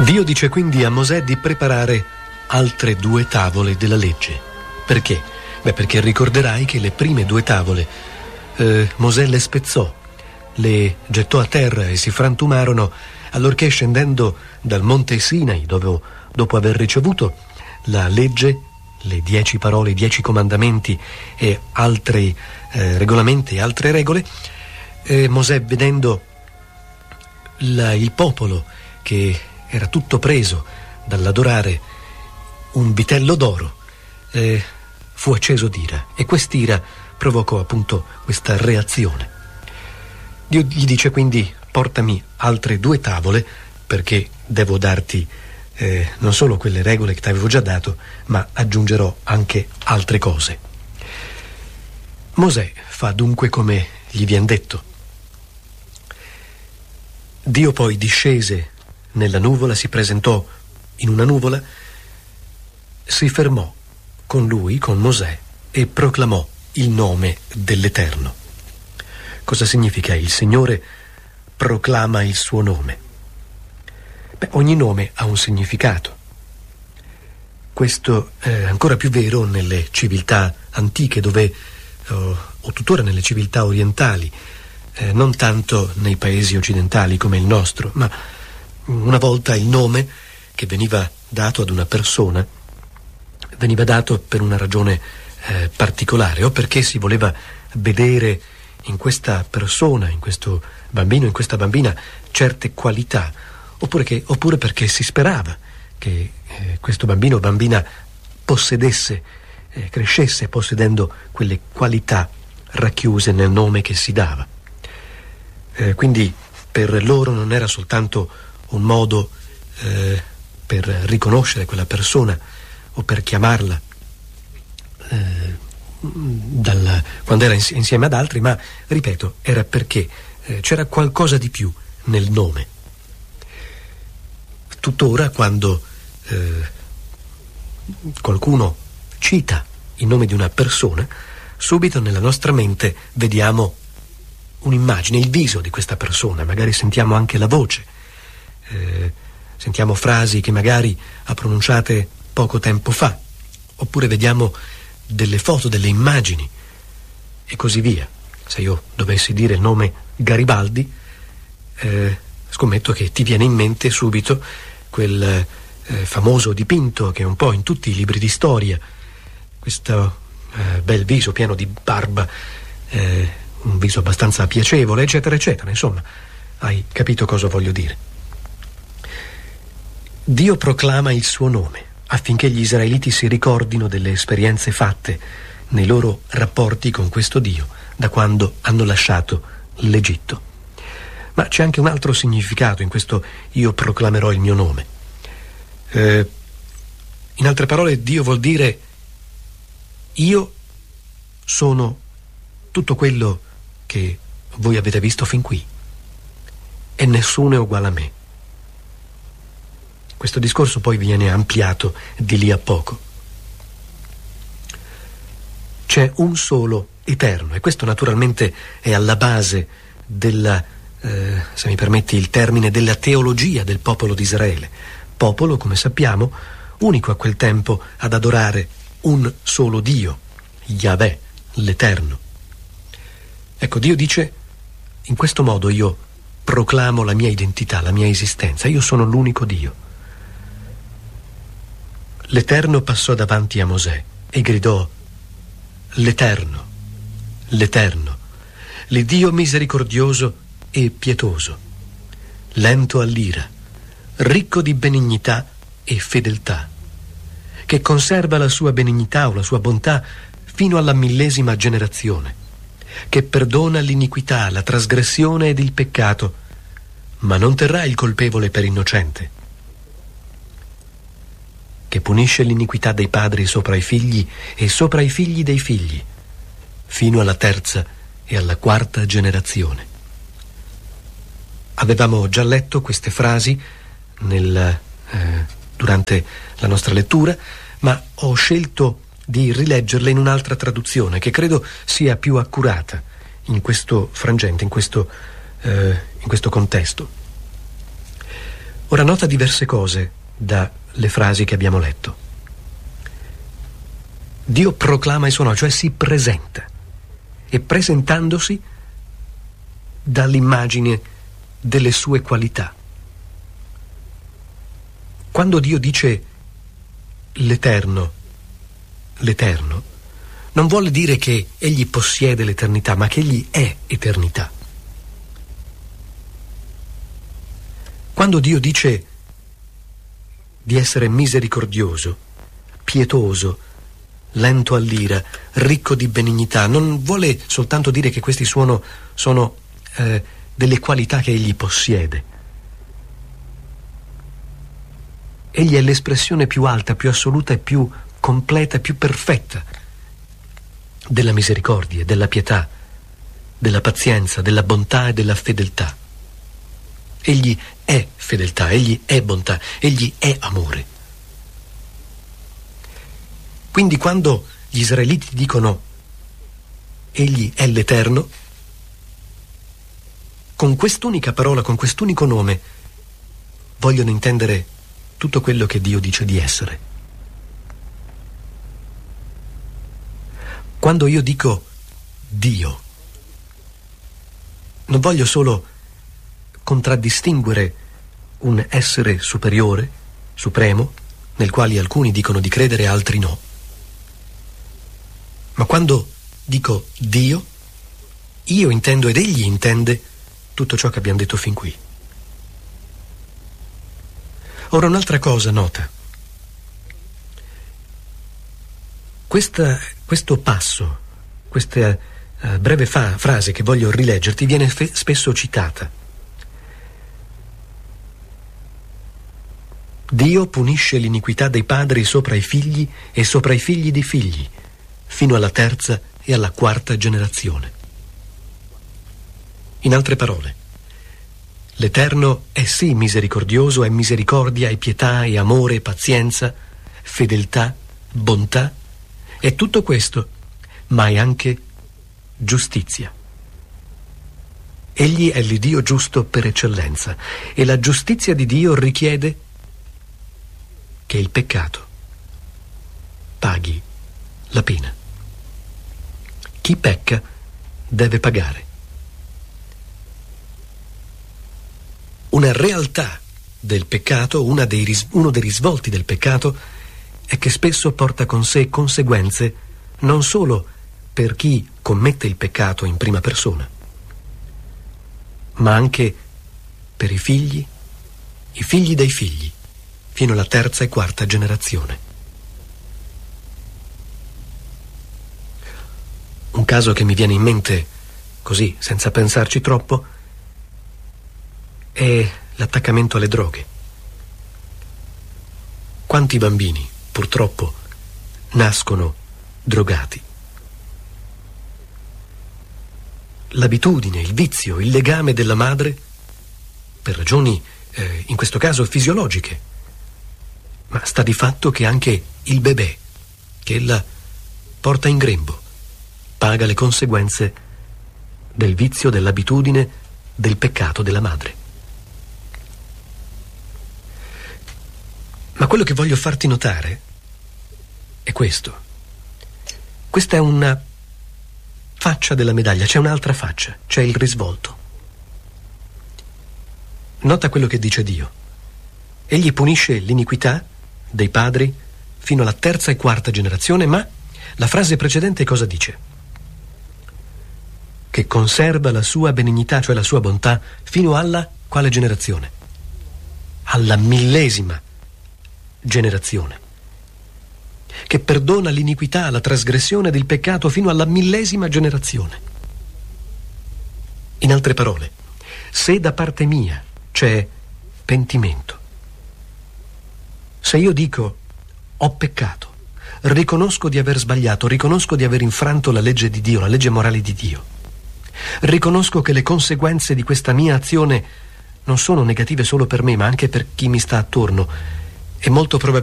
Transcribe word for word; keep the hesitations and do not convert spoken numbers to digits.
Dio dice quindi a Mosè di preparare altre due tavole della legge. Perché? Beh, perché ricorderai che le prime due tavole eh, Mosè le spezzò, le gettò a terra e si frantumarono allorché, scendendo dal monte Sinai, dove, dopo aver ricevuto la legge, le dieci parole, i dieci comandamenti e altri eh, regolamenti e altre regole, eh, Mosè, vedendo la, il popolo che era tutto preso dall'adorare un vitello d'oro, eh, fu acceso d'ira, e quest'ira provocò appunto questa reazione. Dio gli dice quindi: portami altre due tavole, perché devo darti eh, non solo quelle regole che ti avevo già dato, ma aggiungerò anche altre cose. Mosè fa dunque come gli vien detto. Dio poi discese nella nuvola, si presentò in una nuvola, si fermò con lui, con Mosè, e proclamò il nome dell'Eterno. Cosa significa il Signore proclama il suo nome? Beh, ogni nome ha un significato. Questo è ancora più vero nelle civiltà antiche, dove, o, o tuttora nelle civiltà orientali, eh, non tanto nei paesi occidentali come il nostro, ma una volta il nome che veniva dato ad una persona veniva dato per una ragione eh, particolare, o perché si voleva vedere in questa persona, in questo bambino, in questa bambina, certe qualità, oppure, che, oppure perché si sperava che eh, questo bambino o bambina possedesse, eh, crescesse possedendo quelle qualità racchiuse nel nome che si dava. Eh, quindi per loro non era soltanto un modo eh, per riconoscere quella persona o per chiamarla eh, dal, quando era insieme ad altri, ma, ripeto, era perché eh, c'era qualcosa di più nel nome. Tuttora, quando eh, qualcuno cita il nome di una persona, subito nella nostra mente vediamo un'immagine, il viso di questa persona, magari sentiamo anche la voce, eh, sentiamo frasi che magari ha pronunciate poco tempo fa, oppure vediamo delle foto, delle immagini e così via. Se io dovessi dire il nome Garibaldi, eh, scommetto che ti viene in mente subito quel eh, famoso dipinto che è un po' in tutti i libri di storia, questo eh, bel viso pieno di barba, eh, un viso abbastanza piacevole, eccetera eccetera. Insomma, hai capito cosa voglio dire. Dio proclama il suo nome affinché gli israeliti si ricordino delle esperienze fatte nei loro rapporti con questo Dio da quando hanno lasciato l'Egitto. Ma c'è anche un altro significato in questo io proclamerò il mio nome. Eh, in altre parole, Dio vuol dire: io sono tutto quello che voi avete visto fin qui e nessuno è uguale a me. Questo discorso poi viene ampliato di lì a poco. C'è un solo Eterno, e questo naturalmente è alla base della, eh, se mi permetti il termine, della teologia del popolo di Israele. Popolo, come sappiamo, unico a quel tempo ad adorare un solo Dio, Yahweh, l'Eterno. Ecco, Dio dice: in questo modo io proclamo la mia identità, la mia esistenza, io sono l'unico Dio. L'Eterno passò davanti a Mosè e gridò: l'Eterno, l'Eterno, l'Iddio misericordioso e pietoso, lento all'ira, ricco di benignità e fedeltà, che conserva la sua benignità o la sua bontà fino alla millesima generazione, che perdona l'iniquità, la trasgressione ed il peccato, ma non terrà il colpevole per innocente, che punisce l'iniquità dei padri sopra i figli e sopra i figli dei figli, fino alla terza e alla quarta generazione. Avevamo già letto queste frasi nel, eh, durante la nostra lettura, ma ho scelto di rileggerle in un'altra traduzione che credo sia più accurata in questo frangente, in questo, eh, in questo contesto. Ora nota diverse cose dalle frasi che abbiamo letto. Dio proclama il suo nome, cioè si presenta, e presentandosi dà l'immagine delle sue qualità. Quando Dio dice l'Eterno, l'Eterno, non vuole dire che Egli possiede l'eternità, ma che Egli è eternità. Quando Dio dice di essere misericordioso, pietoso, lento all'ira, ricco di benignità, non vuole soltanto dire che questi sono, sono eh, delle qualità che Egli possiede. Egli è l'espressione più alta, più assoluta e più completa e più perfetta della misericordia, della pietà, della pazienza, della bontà e della fedeltà. Egli è fedeltà, egli è bontà, egli è amore. Quindi quando gli israeliti dicono egli è l'Eterno, con quest'unica parola, con quest'unico nome, vogliono intendere tutto quello che Dio dice di essere. Quando io dico Dio, non voglio solo contraddistinguere un essere superiore, supremo, nel quale alcuni dicono di credere e altri no. Ma quando dico Dio, io intendo ed egli intende tutto ciò che abbiamo detto fin qui. Ora un'altra cosa nota. Questa, questo passo, questa uh, breve fa- frase che voglio rileggerti viene fe- spesso citata. Dio punisce l'iniquità dei padri sopra i figli e sopra i figli di figli, fino alla terza e alla quarta generazione. In altre parole, l'Eterno è sì misericordioso, è misericordia, è pietà, è amore, è pazienza, fedeltà, bontà, è tutto questo, ma è anche giustizia. Egli è l'Iddio giusto per eccellenza e la giustizia di Dio richiede che il peccato paghi la pena. Chi pecca deve pagare. Una realtà del peccato, una dei ris- uno dei risvolti del peccato, è che spesso porta con sé conseguenze non solo per chi commette il peccato in prima persona, ma anche per i figli, i figli dei figli, fino alla terza e quarta generazione. Un caso che mi viene in mente così, senza pensarci troppo, è l'attaccamento alle droghe. Quanti bambini, purtroppo, nascono drogati? L'abitudine, il vizio, il legame della madre, per ragioni, eh, in questo caso, fisiologiche, ma sta di fatto che anche il bebè che ella porta in grembo paga le conseguenze del vizio, dell'abitudine, del peccato della madre. Ma quello che voglio farti notare è questo. Questa è una faccia della medaglia, c'è un'altra faccia, c'è il risvolto. Nota quello che dice Dio. Egli punisce l'iniquità dei padri fino alla terza e quarta generazione, ma la frase precedente cosa dice? Che conserva la sua benignità, cioè la sua bontà, fino alla quale generazione? Alla millesima generazione. Che perdona l'iniquità, la trasgressione del peccato fino alla millesima generazione. In altre parole, se da parte mia c'è pentimento, se io dico ho peccato, riconosco di aver sbagliato, riconosco di aver infranto la legge di Dio, la legge morale di Dio, riconosco che le conseguenze di questa mia azione non sono negative solo per me, ma anche per chi mi sta attorno, e molto probabilmente